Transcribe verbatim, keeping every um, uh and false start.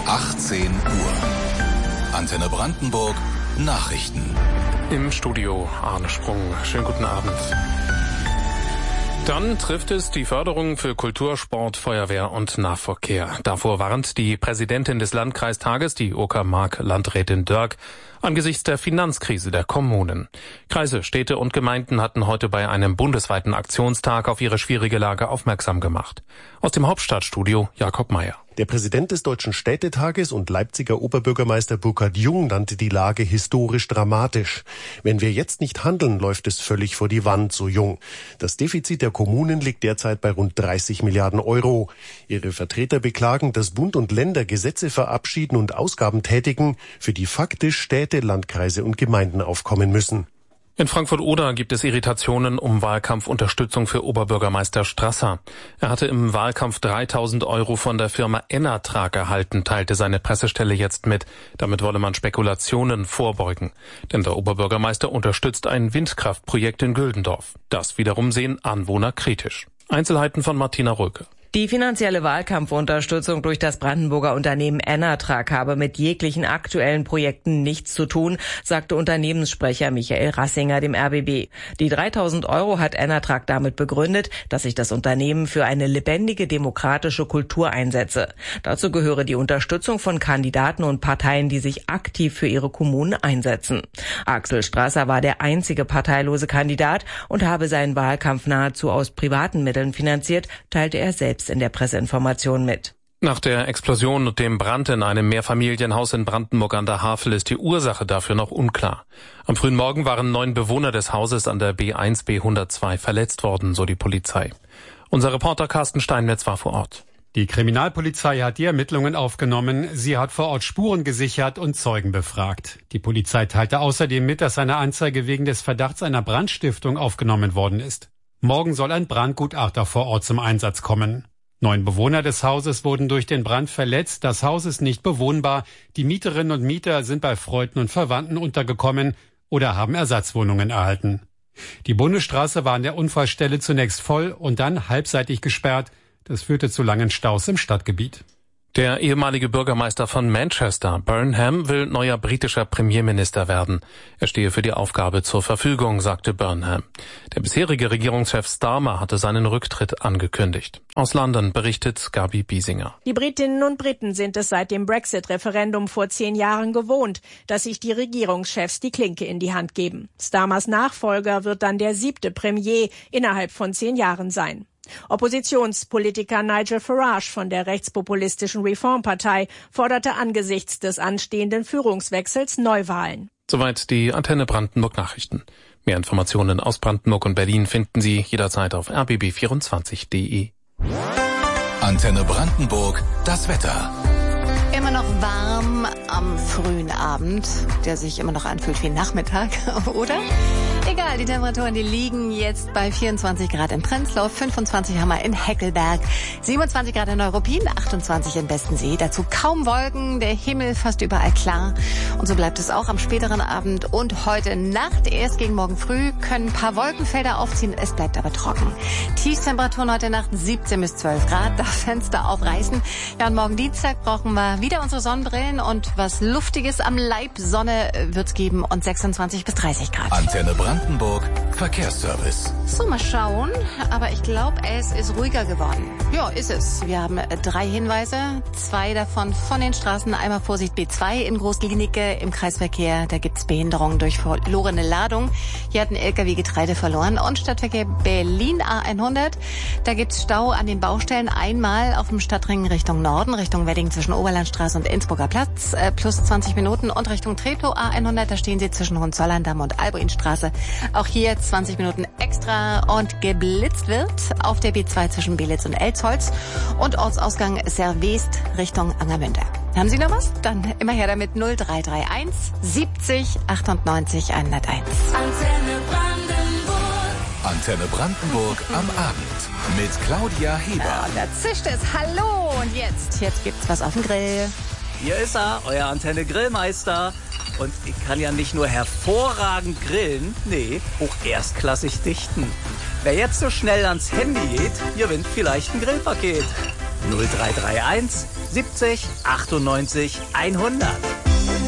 achtzehn Uhr. Antenne Brandenburg Nachrichten. Im Studio Arne Sprung. Schönen guten Abend. Dann trifft es die Förderung für Kultur, Sport, Feuerwehr und Nahverkehr. Davor warnt die Präsidentin des Landkreistages, die Uckermark-Landrätin Dörk, angesichts der Finanzkrise der Kommunen. Kreise, Städte und Gemeinden hatten heute bei einem bundesweiten Aktionstag auf ihre schwierige Lage aufmerksam gemacht. Aus dem Hauptstadtstudio Jakob Meyer. Der Präsident des Deutschen Städtetages und Leipziger Oberbürgermeister Burkhard Jung nannte die Lage historisch dramatisch. Wenn wir jetzt nicht handeln, läuft es völlig vor die Wand, so Jung. Das Defizit der Kommunen liegt derzeit bei rund dreißig Milliarden Euro. Ihre Vertreter beklagen, dass Bund und Länder Gesetze verabschieden und Ausgaben tätigen, für die faktisch Städte, Landkreise und Gemeinden aufkommen müssen. In Frankfurt-Oder gibt es Irritationen um Wahlkampfunterstützung für Oberbürgermeister Strasser. Er hatte im Wahlkampf dreitausend Euro von der Firma Enatrag erhalten, teilte seine Pressestelle jetzt mit. Damit wolle man Spekulationen vorbeugen. Denn der Oberbürgermeister unterstützt ein Windkraftprojekt in Güldendorf. Das wiederum sehen Anwohner kritisch. Einzelheiten von Martina Röke. Die finanzielle Wahlkampfunterstützung durch das Brandenburger Unternehmen Enatrag habe mit jeglichen aktuellen Projekten nichts zu tun, sagte Unternehmenssprecher Michael Rassinger dem R B B. Die dreitausend Euro hat Enatrag damit begründet, dass sich das Unternehmen für eine lebendige demokratische Kultur einsetze. Dazu gehöre die Unterstützung von Kandidaten und Parteien, die sich aktiv für ihre Kommunen einsetzen. Axel Strasser war der einzige parteilose Kandidat und habe seinen Wahlkampf nahezu aus privaten Mitteln finanziert, teilte er selbst in der Presseinformation mit. Nach der Explosion und dem Brand in einem Mehrfamilienhaus in Brandenburg an der Havel ist die Ursache dafür noch unklar. Am frühen Morgen waren neun Bewohner des Hauses an der B eins B hundertzwei verletzt worden, so die Polizei. Unser Reporter Carsten Steinmetz war vor Ort. Die Kriminalpolizei hat die Ermittlungen aufgenommen. Sie hat vor Ort Spuren gesichert und Zeugen befragt. Die Polizei teilte außerdem mit, dass eine Anzeige wegen des Verdachts einer Brandstiftung aufgenommen worden ist. Morgen soll ein Brandgutachter vor Ort zum Einsatz kommen. Neun Bewohner des Hauses wurden durch den Brand verletzt. Das Haus ist nicht bewohnbar. Die Mieterinnen und Mieter sind bei Freunden und Verwandten untergekommen oder haben Ersatzwohnungen erhalten. Die Bundesstraße war an der Unfallstelle zunächst voll und dann halbseitig gesperrt. Das führte zu langen Staus im Stadtgebiet. Der ehemalige Bürgermeister von Manchester, Burnham, will neuer britischer Premierminister werden. Er stehe für die Aufgabe zur Verfügung, sagte Burnham. Der bisherige Regierungschef Starmer hatte seinen Rücktritt angekündigt. Aus London berichtet Gabi Biesinger. Die Britinnen und Briten sind es seit dem Brexit-Referendum vor zehn Jahren gewohnt, dass sich die Regierungschefs die Klinke in die Hand geben. Starmers Nachfolger wird dann der siebte Premier innerhalb von zehn Jahren sein. Oppositionspolitiker Nigel Farage von der rechtspopulistischen Reform-Partei forderte angesichts des anstehenden Führungswechsels Neuwahlen. Soweit die Antenne Brandenburg Nachrichten. Mehr Informationen aus Brandenburg und Berlin finden Sie jederzeit auf r b b vierundzwanzig punkt d e. Antenne Brandenburg, das Wetter. Immer noch warm am frühen Abend, der sich immer noch anfühlt wie Nachmittag, oder? Egal, die Temperaturen, die liegen jetzt bei vierundzwanzig Grad in Prenzlau, fünfundzwanzig haben wir in Heckelberg, siebenundzwanzig Grad in Neuruppin, achtundzwanzig in Bestensee. Dazu kaum Wolken, der Himmel fast überall klar. Und so bleibt es auch am späteren Abend und heute Nacht. Erst gegen morgen früh können ein paar Wolkenfelder aufziehen, es bleibt aber trocken. Tiefstemperaturen heute Nacht siebzehn bis zwölf Grad, darf Fenster aufreißen. Ja, und morgen Dienstag brauchen wir wieder unsere Sonnenbrillen und was Luftiges am Leib. Sonne wird's geben und sechsundzwanzig bis dreißig Grad. Antenne Brandenburg Verkehrsservice. So, mal schauen. Aber ich glaube, es ist ruhiger geworden. Ja, ist es. Wir haben drei Hinweise. Zwei davon von den Straßen. Einmal Vorsicht B zwei in Großglienicke im Kreisverkehr. Da gibt's Behinderungen durch verlorene Ladung. Hier hat ein L K W Getreide verloren. Und Stadtverkehr Berlin A hundert. Da gibt's Stau an den Baustellen. Einmal auf dem Stadtring Richtung Norden, Richtung Wedding zwischen Oberlandstraße und Innsbrucker Platz. Äh, plus zwanzig Minuten. Und Richtung Treptow A hundert. Da stehen Sie zwischen Hohenzollern-Damm und Albuinstraße. Auch hier zwanzig Minuten extra und geblitzt wird auf der B zwei zwischen Belitz und Elzholz und Ortsausgang Servest Richtung Angermünde. Haben Sie noch was? Dann immer her damit null drei drei eins siebzig achtundneunzig hunderteins. Antenne Brandenburg. Antenne Brandenburg am Abend mit Claudia Heber. Ja, und da zischt es. Hallo und jetzt, jetzt gibt's was auf dem Grill. Hier ist er, euer Antenne Grillmeister. Und ich kann ja nicht nur hervorragend grillen, nee, auch erstklassig dichten. Wer jetzt so schnell ans Handy geht, gewinnt vielleicht ein Grillpaket. null drei drei eins siebzig achtundneunzig hundert.